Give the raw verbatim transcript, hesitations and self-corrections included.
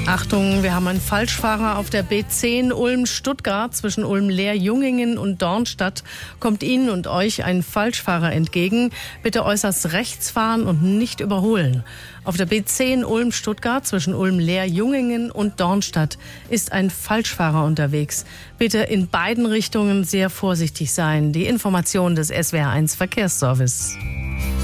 Achtung, wir haben einen Falschfahrer auf der B zehn Ulm-Stuttgart. Zwischen Ulm-Lehr-Jungingen und Dornstadt kommt Ihnen und euch ein Falschfahrer entgegen. Bitte äußerst rechts fahren und nicht überholen. Auf der B zehn Ulm-Stuttgart zwischen Ulm-Lehr-Jungingen und Dornstadt ist ein Falschfahrer unterwegs. Bitte in beiden Richtungen sehr vorsichtig sein. Die Information des S W R eins Verkehrsservice.